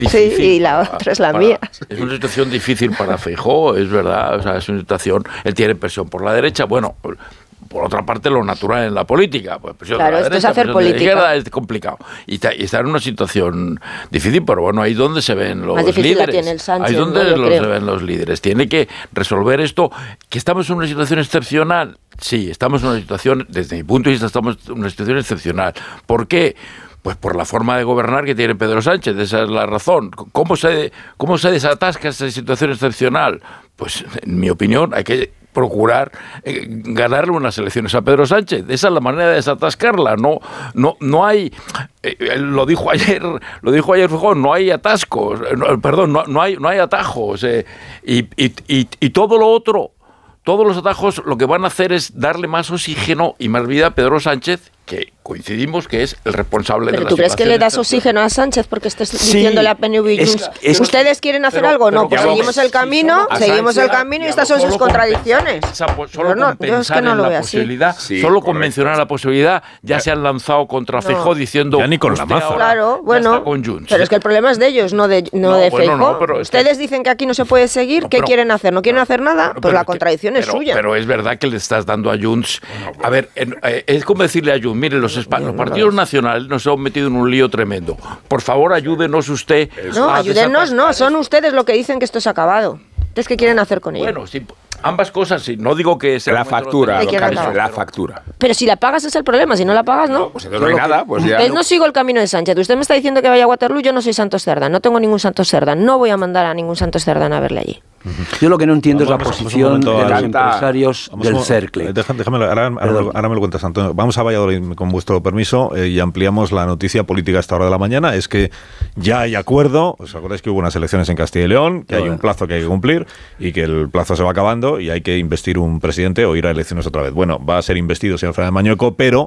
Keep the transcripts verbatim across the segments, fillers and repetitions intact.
difícil. Sí, y la otra es la para, mía. Es una situación difícil para Feijóo, es verdad. O sea, es una situación... Él tiene presión por la derecha, bueno... Por otra parte, lo natural en la política. Pues presión claro, de la esto derecha, es hacer política. De la izquierda política. es complicado. Y está, y está en una situación difícil, pero bueno, ahí donde se ven los Más difícil líderes. la tiene el Sánchez, ahí donde no, los, creo. se ven los líderes. Tiene que resolver esto. ¿Que estamos en una situación excepcional? Sí, estamos en una situación, desde mi punto de vista, estamos en una situación excepcional. ¿Por qué? Pues por la forma de gobernar que tiene Pedro Sánchez, esa es la razón. ¿Cómo se, cómo se desatasca esa situación excepcional? Pues, en mi opinión, hay que procurar eh, ganarle unas elecciones a Pedro Sánchez. Esa es la manera de desatascarla. No, no, no hay, eh, lo dijo ayer, lo dijo ayer Feijóo, no hay atascos, no, perdón, no, no hay, no hay atajos, eh, y, y, y, y todo lo otro, todos los atajos lo que van a hacer es darle más oxígeno y más vida a Pedro Sánchez, que coincidimos que es el responsable ¿Pero de la tú crees que le das situación oxígeno a Sánchez porque estés Sí, diciéndole a P N V y es- Junts, es- ¿ustedes quieren hacer pero- algo? pero No, pues ya seguimos lo- el camino, sí, solo- seguimos a el Sánchez, camino y ya estas lo- son sus solo contradicciones. Esa po- solo Yo no, con yo es que pensar no en lo la veo así. posibilidad, Sí, solo con correcto. mencionar la posibilidad, ya se han lanzado contra No. Feijóo diciendo... Ya ni con la usted maza. ahora Claro, ya bueno, está con Junts. pero es que el problema es de ellos, no de, no No, de bueno, Feijóo. no, pero es que- Ustedes dicen que aquí no se puede seguir, No, ¿qué pero- quieren hacer? ¿No quieren hacer nada? Bueno, Pues pero la es que- contradicción es pero- suya. Pero es verdad que le estás dando a Junts... A ver, en- eh, es como decirle a Junts, mire, los, espa- los partidos nacionales nos hemos metido en un lío tremendo. Por favor, ayúdenos usted No, a ayúdennos, no, desatascar son ustedes los que dicen que esto se ha acabado. ¿Ustedes qué quieren hacer con ello? Bueno, sí, ambas cosas, sí. No digo que sea La factura, Hay lo que que ha acabar. dicho, la factura. Pero si la pagas es el problema, si no la pagas, no. Pues entonces no hay nada, pues ya. Entonces no sigo el camino de Sánchez. Usted me está diciendo que vaya a Waterloo, yo no soy Santos Cerdán, no tengo ningún Santos Cerdán, no voy a mandar a ningún Santos Cerdán a verle allí. Yo lo que no entiendo Vamos, es la vamos un posición momento de a- los empresarios Vamos del un- cercle. eh, Déjame, déjame- ahora, ahora, Perdón. me- ahora me lo cuentas, Antonio. Vamos a Valladolid, con vuestro permiso, eh, y ampliamos la noticia política a esta hora de la mañana. Es que ya hay acuerdo. ¿Os acordáis que hubo unas elecciones en Castilla y León? Que hay un plazo que hay que cumplir y que el plazo se va acabando y hay que investir un presidente o ir a elecciones otra vez. Bueno, va a ser investido señor Fernández Mañueco, pero...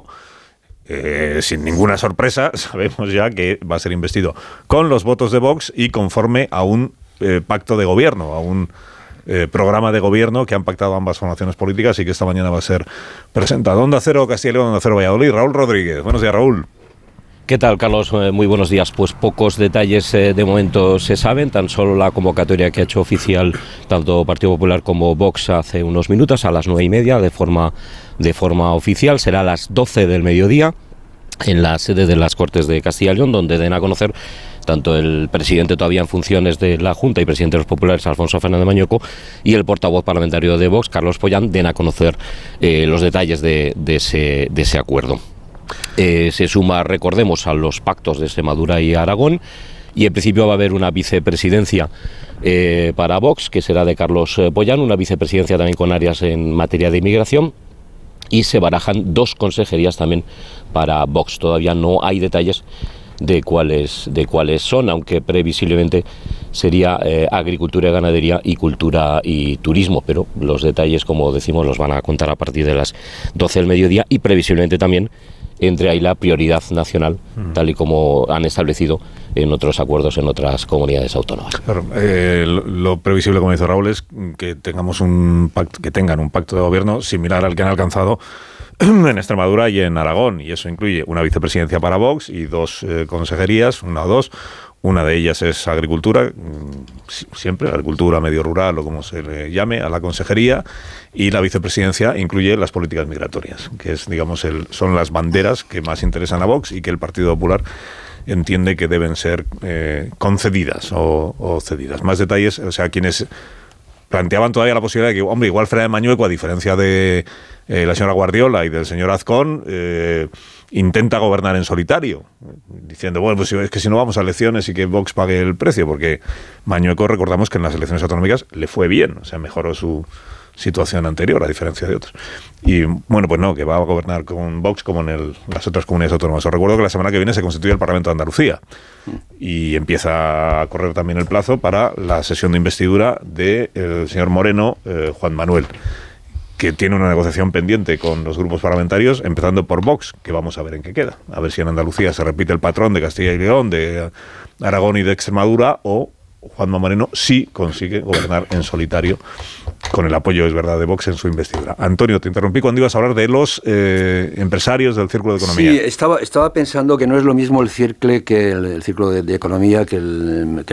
Eh, sin ninguna sorpresa, sabemos ya que va a ser investido con los votos de Vox y conforme a un eh, pacto de gobierno, a un eh, programa de gobierno que han pactado ambas formaciones políticas y que esta mañana va a ser presentado. Onda Cero Castilla y León, Onda Cero Valladolid. Raúl Rodríguez. Buenos días, Raúl. ¿Qué tal, Carlos? Eh, muy buenos días. Pues pocos detalles eh, de momento se saben, tan solo la convocatoria que ha hecho oficial tanto Partido Popular como Vox hace unos minutos, a las nueve y media, de forma, de forma oficial. Será a las doce del mediodía en la sede de las Cortes de Castilla y León, donde den a conocer tanto el presidente todavía en funciones de la Junta y presidente de los Populares, Alfonso Fernández Mañueco, y el portavoz parlamentario de Vox, Carlos Pollán, den a conocer eh, los detalles de, de, ese, de ese acuerdo. Eh, se suma, recordemos, a los pactos de Extremadura y Aragón, y en principio va a haber una vicepresidencia eh, para Vox, que será de Carlos eh, Pollán, una vicepresidencia también con áreas en materia de inmigración, y se barajan dos consejerías también para Vox. Todavía no hay detalles de cuáles de cuáles son, aunque previsiblemente sería eh, agricultura y ganadería y cultura y turismo, pero los detalles, como decimos, los van a contar a partir de las doce del mediodía, y previsiblemente también entre ahí la prioridad nacional, mm. tal y como han establecido en otros acuerdos en otras comunidades autónomas. Claro, eh, lo, lo previsible, como dice Raúl, es que tengamos un pacto, que tengan un pacto de gobierno similar al que han alcanzado en Extremadura y en Aragón, y eso incluye una vicepresidencia para Vox y dos eh, consejerías, una o dos. Una de ellas es agricultura, siempre agricultura, medio rural o como se le llame, a la consejería, y la vicepresidencia incluye las políticas migratorias, que es, digamos, el, son las banderas que más interesan a Vox y que el Partido Popular entiende que deben ser eh, concedidas o, o cedidas. Más detalles, o sea, quienes planteaban todavía la posibilidad de que, hombre, igual Fernández Mañueco, a diferencia de eh, la señora Guardiola y del señor Azcón, eh, intenta gobernar en solitario, diciendo, bueno, pues es que si no vamos a elecciones y que Vox pague el precio, porque Mañueco, recordamos que en las elecciones autonómicas le fue bien, o sea, mejoró su situación anterior, a diferencia de otros. Y bueno, pues no, que va a gobernar con Vox como en el, las otras comunidades autónomas. Os recuerdo que la semana que viene se constituye el Parlamento de Andalucía y empieza a correr también el plazo para la sesión de investidura del señor Moreno, eh, Juan Manuel, que tiene una negociación pendiente con los grupos parlamentarios, empezando por Vox, que vamos a ver en qué queda. A ver si en Andalucía se repite el patrón de Castilla y León, de Aragón y de Extremadura, o Juanma Moreno sí consigue gobernar en solitario, con el apoyo, es verdad, de Vox en su investidura. Antonio, te interrumpí cuando ibas a hablar de los eh, empresarios del Círculo de Economía. Sí, estaba, estaba pensando que no es lo mismo el círculo que el, el Círculo de, de Economía que el, que